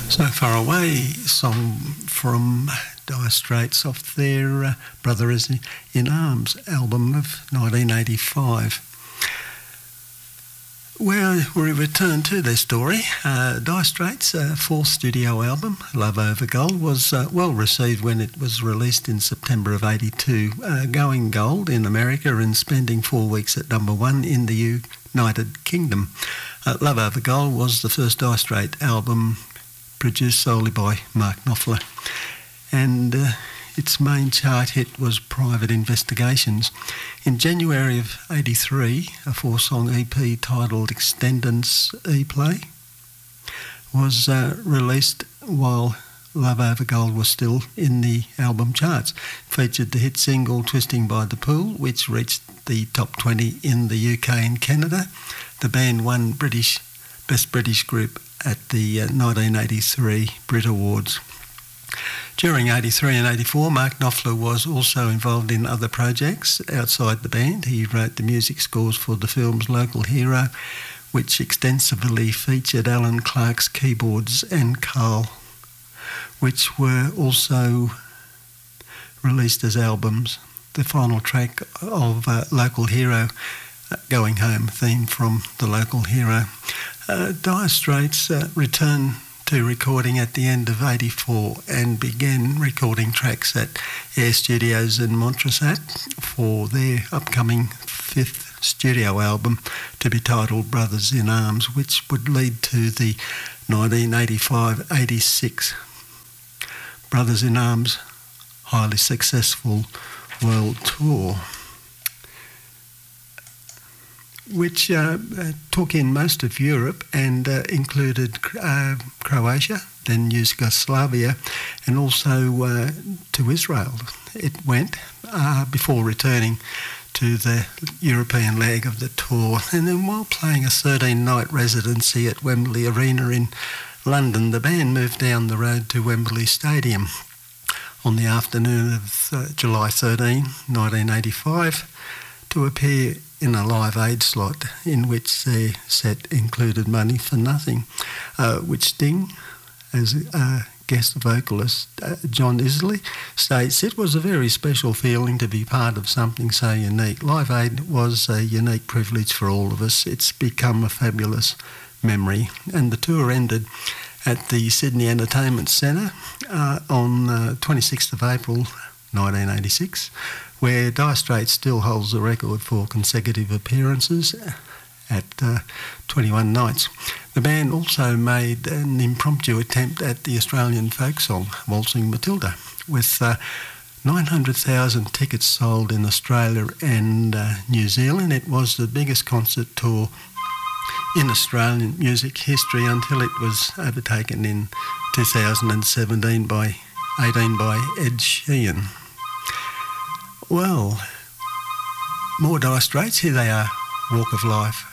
So Far Away, song from Dire Straits off their Brothers in Arms album of 1985. Well, we return to their story. Dire Straits' fourth studio album, Love Over Gold, was well received when it was released in September of '82, going gold in America and spending 4 weeks at number one in the United Kingdom. Love Over Gold was the first Dire Straits album produced solely by Mark Knopfler, and its main chart hit was Private Investigations. In January of '83, a four-song EP titled Extendance E-Play was released while Love Over Gold was still in the album charts. It featured the hit single Twisting by the Pool, which reached the top 20 in the UK and Canada. The band won Best British Group at the 1983 Brit Awards. During '83 and '84, Mark Knopfler was also involved in other projects outside the band. He wrote the music scores for the film's Local Hero, which extensively featured Alan Clark's keyboards and Carl, which were also released as albums. The final track of Local Hero, Going Home, theme from the Local Hero. Dire Straits returned to recording at the end of '84 and began recording tracks at Air Studios in Montreat for their upcoming fifth studio album, to be titled Brothers in Arms, which would lead to the 1985-86 Brothers in Arms highly successful world tour, which took in most of Europe and included Croatia, then Yugoslavia, and also to Israel. It went before returning to the European leg of the tour. And then while playing a 13-night residency at Wembley Arena in London, the band moved down the road to Wembley Stadium on the afternoon of July 13, 1985, to appear in a Live Aid slot in which their set included Money for Nothing, which Sting, as a guest vocalist, John Isley, states, "It was a very special feeling to be part of something so unique. Live Aid was a unique privilege for all of us. It's become a fabulous memory." And the tour ended at the Sydney Entertainment Centre on 26th of April 1986, where Dire Straits still holds the record for consecutive appearances at 21 nights. The band also made an impromptu attempt at the Australian folk song, Waltzing Matilda, with 900,000 tickets sold in Australia and New Zealand. It was the biggest concert tour in Australian music history until it was overtaken in 2017 by Ed Sheeran. Well, more Dire Straits. Here they are, Walk of Life.